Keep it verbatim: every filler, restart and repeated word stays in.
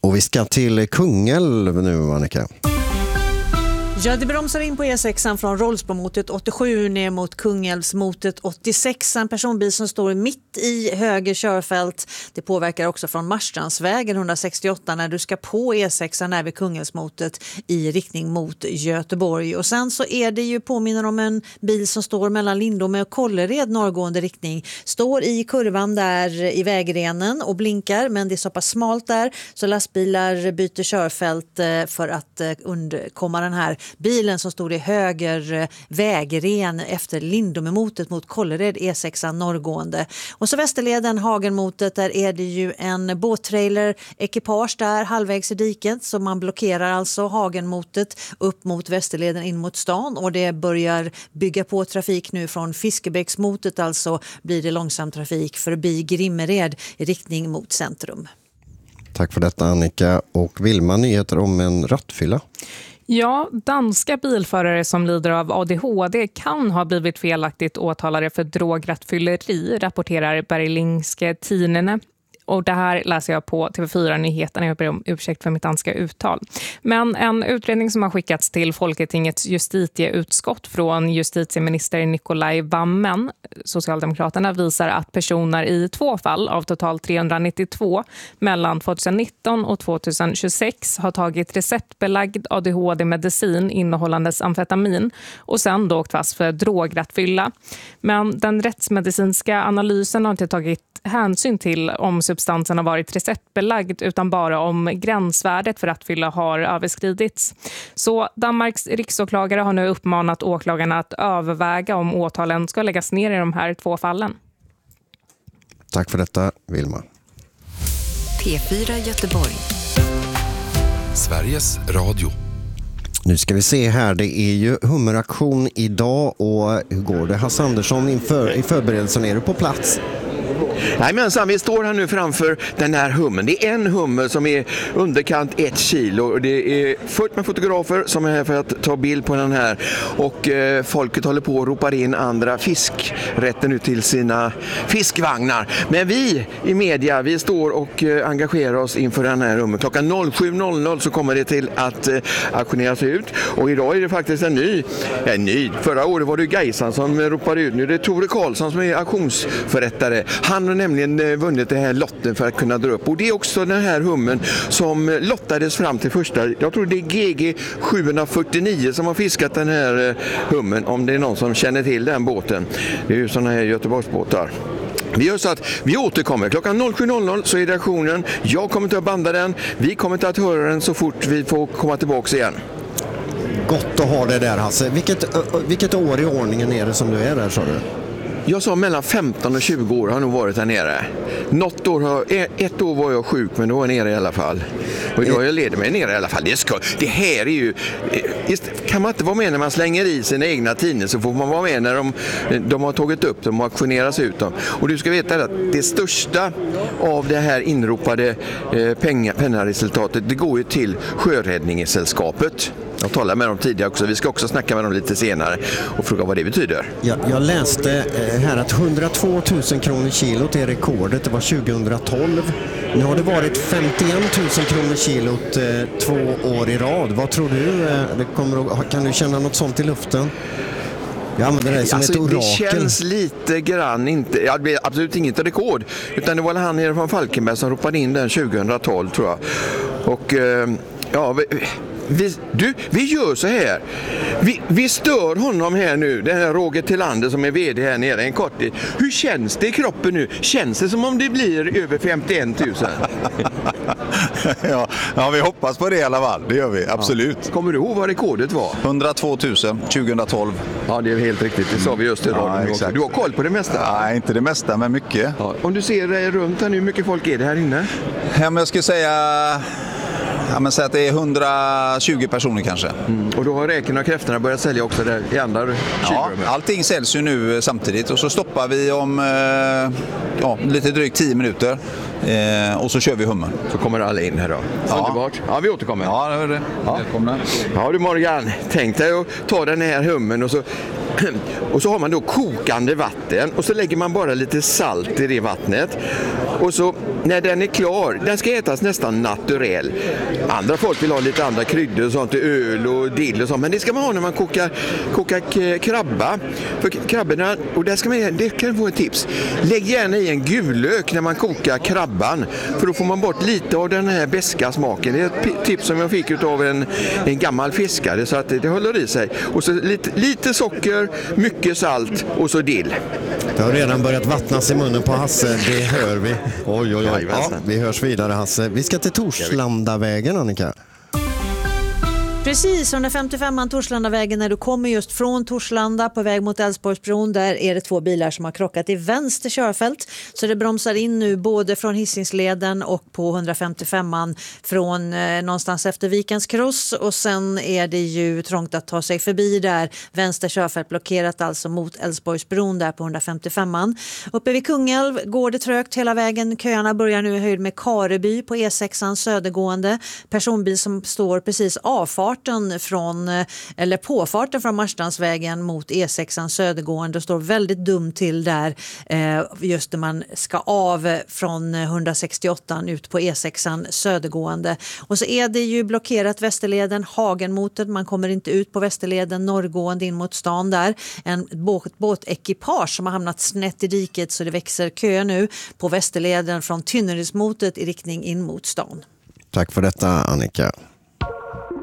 Och vi ska till Kungälv nu, Annika. Ja, det bromsar in på E sexan från Rollsbomotet åttiosju ner mot Kungälvsmotet åttiosex. En personbil som står mitt i höger körfält. Det påverkar också från Marstrandsvägen etthundrasextioåtta när du ska på E sexan när vid Kungälvsmotet i riktning mot Göteborg. Och sen så är det ju påminner om en bil som står mellan Lindome och Kållered norrgående riktning. Står i kurvan där i vägrenen och blinkar, men det är så pass smalt där så lastbilar byter körfält för att undkomma den här bilen som stod i höger vägren efter Lindomemotet mot Kållered E sexan norrgående. Och så Västerleden Hagenmotet, där är det ju en båttrailer ekipage där halvvägs i diket, så man blockerar alltså Hagenmotet upp mot Västerleden in mot stan, och det börjar bygga på trafik nu från Fiskebäcksmotet, alltså blir det långsam trafik förbi Grimmered i riktning mot centrum. Tack för detta, Annika. Och Vilma, nyheter om en rattfylla. Ja, danska bilförare som lider av A D H D kan ha blivit felaktigt åtalade för drograttfylleri, rapporterar Berlingske Tidende. Och det här läser jag på T V fyra-nyheterna. Jag ber om ursäkt för mitt danska uttal. Men en utredning som har skickats till Folketingets justitieutskott från justitieminister Nikolaj Vammen, Socialdemokraterna, visar att personer i två fall av totalt trehundranittiotvå mellan tjugonitton och tjugotjugosex har tagit receptbelagd A D H D-medicin innehållandes amfetamin och sen då åkt fast för drograttfylla. Men den rättsmedicinska analysen har inte tagit hänsyn till om substansen har varit receptbelagd utan bara om gränsvärdet för att fylla har överskridits. Så Danmarks riksåklagare har nu uppmanat åklagarna att överväga om åtalen ska läggas ner i de här två fallen. Tack för detta, Vilma. P fyra Göteborg. Sveriges Radio. Nu ska vi se här, det är ju hummeraktion idag, och hur går det? Hasse Andersson, inför, i förberedelsen, är du på plats? Nej, men vi står här nu framför den här hummen. Det är en hummer som är underkant ett kilo. Och det är fullt med fotografer som är här för att ta bild på den här. Och eh, folket håller på och ropar in andra fiskrätter nu till sina fiskvagnar. Men vi i media, vi står och eh, engagerar oss inför den här hummen. Klockan sju noll noll så kommer det till att eh, auktioneras ut. Och idag är det faktiskt en ny, ja, ny. Förra året var det Geisan som ropade ut. Nu är det Tore Karlsson som är auktionsförrättare. Han har nämligen vunnit det här lotten för att kunna dra upp. Och det är också den här hummen som lottades fram till första. Jag tror det är G G sjuhundrafyrtionio som har fiskat den här hummen, om det är någon som känner till den båten. Det är ju sådana här Göteborgsbåtar. Vi gör så att vi återkommer. Klockan sju noll noll så är reaktionen. Jag kommer att banda den. Vi kommer att höra den så fort vi får komma tillbaka igen. Gott att ha det där, Hasse. Vilket, vilket år i ordningen är det som du är där, sa du? Jag sa mellan femton och tjugo år har nog varit där nere. Något år har, ett år var jag sjuk, men då var jag nere i alla fall. Och idag jag leder mig nere i alla fall. Det, ska, det här är ju... Kan man inte vara med när man slänger i sina egna tidningar, så får man vara med när de, de har tagit upp dem och auktioneras ut dem. Och du ska veta att det största av det här inropade eh, pengar, pennaresultatet, det går ju till Sjöräddningssällskapet. Jag talade med dem tidigare också. Vi ska också snacka med dem lite senare och fråga vad det betyder. Ja, jag läste här att hundratvå tusen kronor kilot är rekordet. Det var tjugohundratolv. Nu har det varit femtioen tusen kronor kilot eh, två år i rad. Vad tror du? Det kommer att, kan du känna något sånt i luften? Jag använder det som alltså, ett orakel. Det känns lite grann inte... Ja, det blir absolut inget rekord. Utan det var han nere från Falkenberg som ropade in den tjugohundratolv, tror jag. Och eh, ja... Vi, du, vi gör så här. Vi, vi stör honom här nu, den här Roger Tillander som är vd här nere en kort. Hur känns det i kroppen nu? Känns det som om det blir över femtioen tusen? ja, ja, vi hoppas på det i alla fall. Det gör vi, absolut. Ja. Kommer du ihåg vad rekordet var? hundratvå tusen tjugohundratolv. Ja, det är helt riktigt. Det sa vi just i radion. Ja, du har koll på det mesta? Nej, inte det mesta, men mycket. Ja. Om du ser dig runt här nu, hur mycket folk är det här inne? Ja, men jag skulle säga... Ja, men säg att det är hundratjugo personer kanske. Mm. Och då har räkorna och kräftorna börjat sälja också där i andra Ja, allting säljs ju nu samtidigt. Och så stoppar vi om eh, ja, lite drygt tio minuter. Eh, och så kör vi hummen. Så kommer alla in här då. Ja. Underbart. Ja, vi återkommer. Ja, det är det. Ja. Välkomna. Ja du Morgan, tänk dig att ta den här hummen och så Och så har man då kokande vatten och så lägger man bara lite salt i det vattnet. Och så när den är klar, den ska ätas nästan naturell. Andra folk vill ha lite andra kryddor och sånt, öl och dill och sånt. Men det ska man ha när man kokar, kokar k- krabba. För krabborna, och där ska man, det kan få ett tips. Lägg gärna i en gulök när man kokar krabban. För då får man bort lite av den här beska smaken. Det är ett p- tips som jag fick av en, en gammal fiskare så att det, det håller i sig. Och så lite, lite socker, mycket salt och så dill. Det har redan börjat vattnas i munnen på Hasse, det hör vi. Oj, oj, oj. Ja, vi hörs vidare, Hasse. Vi ska till Torslandavägen, Annika. Precis, hundrafemtiofemman Torslandavägen, när du kommer just från Torslanda på väg mot Älvsborgsbron, där är det två bilar som har krockat i vänster körfält. Så det bromsar in nu både från Hisingsleden och på hundrafemtiofemman från eh, någonstans efter Vikens kross, och sen är det ju trångt att ta sig förbi där. Vänster körfält blockerat alltså mot Älvsborgsbron där på hundrafemtiofemman. Uppe vid Kungälv går det trögt hela vägen. Köerna börjar nu i höjd med Kareby på E sexan södergående. Personbil som står precis avfart från, eller påfarten från Marstrandsvägen mot E sexan södergående och står väldigt dumt till där just när man ska av från hundrasextioåtta ut på E sexan södergående. Och så är det ju blockerat Västerleden, Hagenmotet, man kommer inte ut på Västerleden norrgående in mot stan där. En båt, båtekipage som har hamnat snett i diket, så det växer kö nu på Västerleden från Tynnerismotet i riktning in mot stan. Tack för detta, Annika.